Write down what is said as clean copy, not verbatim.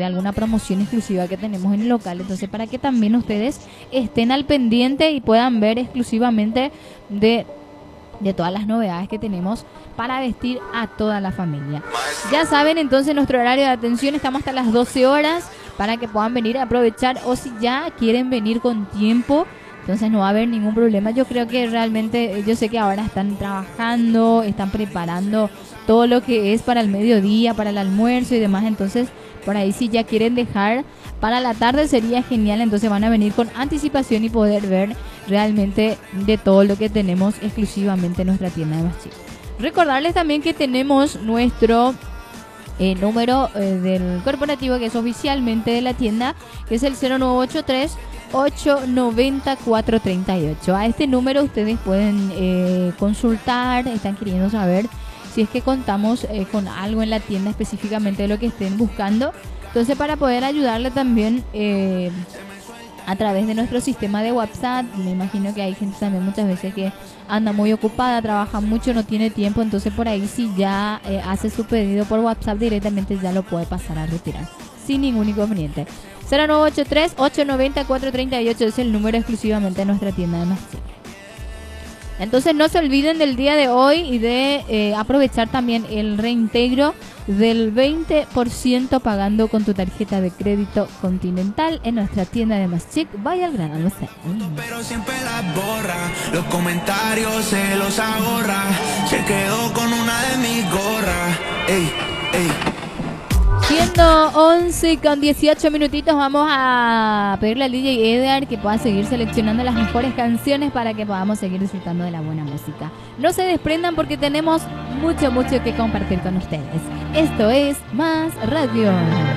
de alguna promoción exclusiva que tenemos en el local. Entonces, para que también ustedes estén al pendiente y puedan ver exclusivamente de todas las novedades que tenemos para vestir a toda la familia. Ya saben, entonces nuestro horario de atención estamos hasta las 12 horas para que puedan venir a aprovechar, o si ya quieren venir con tiempo, entonces no va a haber ningún problema. Yo creo que realmente, yo sé que ahora están trabajando, están preparando todo lo que es para el mediodía, para el almuerzo y demás, entonces por ahí si ya quieren dejar para la tarde sería genial, entonces van a venir con anticipación y poder ver realmente de todo lo que tenemos exclusivamente en nuestra tienda de Maschic. Recordarles también que tenemos nuestro número del corporativo, que es oficialmente de la tienda, que es el 0983 890 438. A este número ustedes pueden consultar, están queriendo saber si es que contamos con algo en la tienda específicamente de lo que estén buscando. Entonces, para poder ayudarle también a través de nuestro sistema de WhatsApp, me imagino que hay gente también muchas veces que anda muy ocupada, trabaja mucho, no tiene tiempo, entonces por ahí si ya hace su pedido por WhatsApp directamente ya lo puede pasar a retirar sin ningún inconveniente. 0983 890 438 es el número exclusivamente de nuestra tienda de Maschic. Entonces no se olviden del día de hoy y de aprovechar también el reintegro del 20% pagando con tu tarjeta de crédito Continental en nuestra tienda de Maschic. Vaya al gran almacén. Pero siempre las borra, los comentarios se los ahorra. Se quedó con una de mis gorras. Ey, ey. Siendo 11 con 18 minutitos, vamos a pedirle al DJ Edgar que pueda seguir seleccionando las mejores canciones para que podamos seguir disfrutando de la buena música. No se desprendan porque tenemos mucho que compartir con ustedes. Esto es Más Radio.